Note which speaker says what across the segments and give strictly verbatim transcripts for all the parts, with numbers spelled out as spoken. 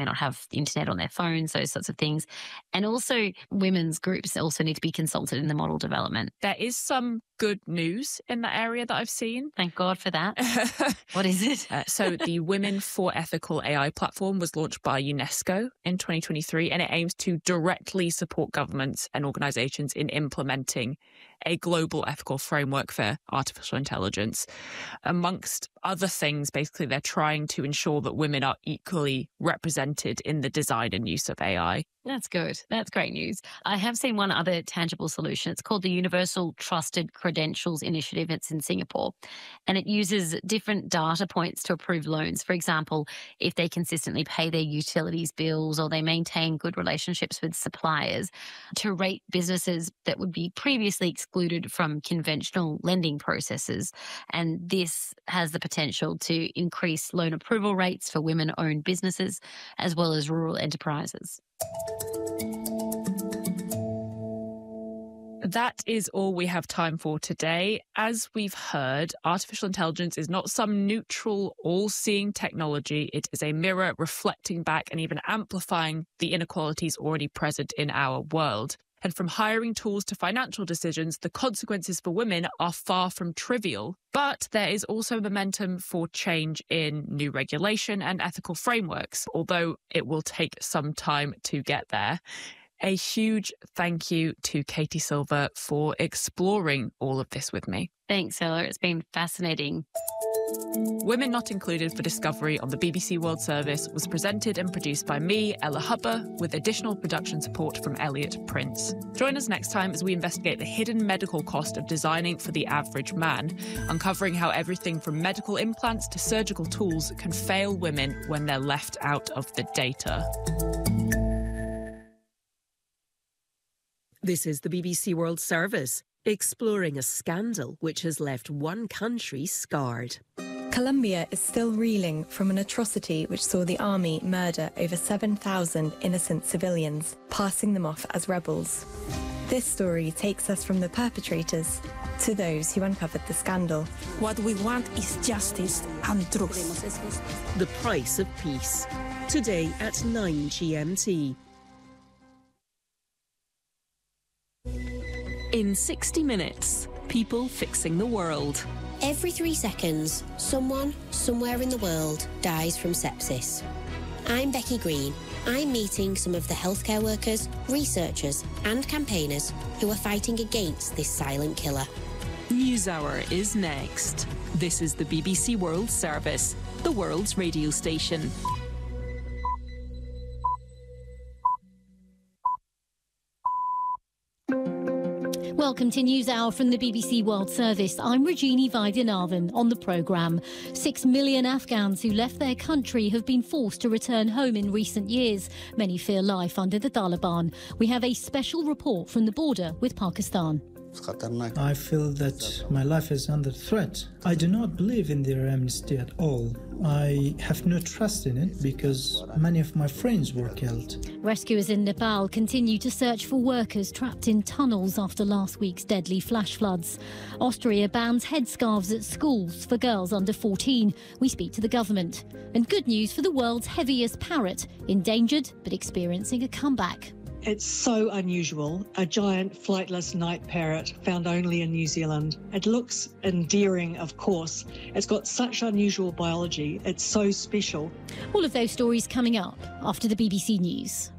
Speaker 1: may not have the internet on their phones, those sorts of things. And also women's groups also need to be consulted in the model development.
Speaker 2: There is some good news in that area that I've seen.
Speaker 1: Thank God for that. What is it?
Speaker 2: Uh, so the Women for Ethical A I platform was launched by UNESCO in twenty twenty-three, and it aims to directly support governments and organizations in implementing a global ethical framework for artificial intelligence. Amongst other things, basically, they're trying to ensure that women are equally represented in the design and use of A I.
Speaker 1: That's good. That's great news. I have seen one other tangible solution. It's called the Universal Trusted Credentials Initiative. It's in Singapore, and it uses different data points to approve loans. For example, if they consistently pay their utilities bills or they maintain good relationships with suppliers, to rate businesses that would be previously excluded from conventional lending processes. And this has the potential to increase loan approval rates for women-owned businesses as well as rural enterprises.
Speaker 2: That is all we have time for today. As we've heard, artificial intelligence is not some neutral, all-seeing technology. It is a mirror reflecting back and even amplifying the inequalities already present in our world. And from hiring tools to financial decisions, the consequences for women are far from trivial. But there is also momentum for change in new regulation and ethical frameworks, although it will take some time to get there. A huge thank you to Katie Silver for exploring all of this with me.
Speaker 1: Thanks, Ella. It's been fascinating.
Speaker 2: Women Not Included for Discovery on the B B C World Service was presented and produced by me, Ella Hubber, with additional production support from Elliot Prince. Join us next time as we investigate the hidden medical cost of designing for the average man, uncovering how everything from medical implants to surgical tools can fail women when they're left out of the data.
Speaker 3: This is the B B C World Service, exploring a scandal which has left one country scarred.
Speaker 4: Colombia is still reeling from an atrocity which saw the army murder over seven thousand innocent civilians, passing them off as rebels. This story takes us from the perpetrators to those who uncovered the scandal.
Speaker 5: What we want is justice and truth.
Speaker 3: The price of peace. Today at nine G M T.
Speaker 6: In sixty minutes, people fixing the world.
Speaker 7: Every three seconds, someone, somewhere in the world, dies from sepsis. I'm Becky Green. I'm meeting some of the healthcare workers, researchers and campaigners who are fighting against this silent killer.
Speaker 6: NewsHour is next. This is the B B C World Service, the world's radio station.
Speaker 8: Welcome to NewsHour from the B B C World Service. I'm Rajini Vaidyanathan on the programme. Six million Afghans who left their country have been forced to return home in recent years. Many fear life under the Taliban. We have a special report from the border with Pakistan.
Speaker 9: I feel that my life is under threat. I do not believe in their amnesty at all. I have no trust in it because many of my friends were killed.
Speaker 8: Rescuers in Nepal continue to search for workers trapped in tunnels after last week's deadly flash floods. Austria bans headscarves at schools for girls under fourteen. We speak to the government. And good news for the world's heaviest parrot, endangered but experiencing a comeback.
Speaker 10: It's so unusual, a giant flightless night parrot found only in New Zealand. It looks endearing, of course. It's got such unusual biology. It's so special.
Speaker 8: All of those stories coming up after the B B C News.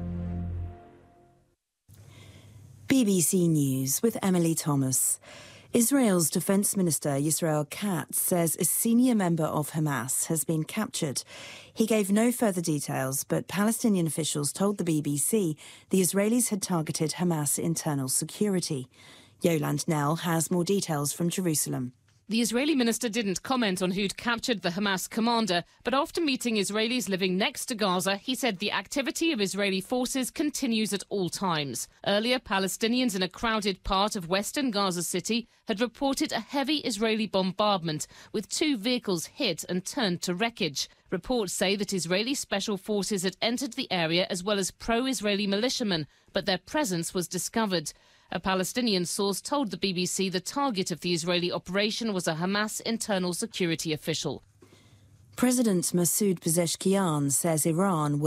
Speaker 11: B B C News with Emily Thomas. Israel's Defence Minister Yisrael Katz says a senior member of Hamas has been captured. He gave no further details, but Palestinian officials told the B B C the Israelis had targeted Hamas internal security. Yolande Knell has more details from Jerusalem.
Speaker 12: The Israeli minister didn't comment on who'd captured the Hamas commander, but after meeting Israelis living next to Gaza, he said the activity of Israeli forces continues at all times. Earlier, Palestinians in a crowded part of western Gaza City had reported a heavy Israeli bombardment, with two vehicles hit and turned to wreckage. Reports say that Israeli special forces had entered the area as well as pro-Israeli militiamen, but their presence was discovered. A Palestinian source told the B B C the target of the Israeli operation was a Hamas internal security official.
Speaker 11: President Masoud Pezeshkian says Iran will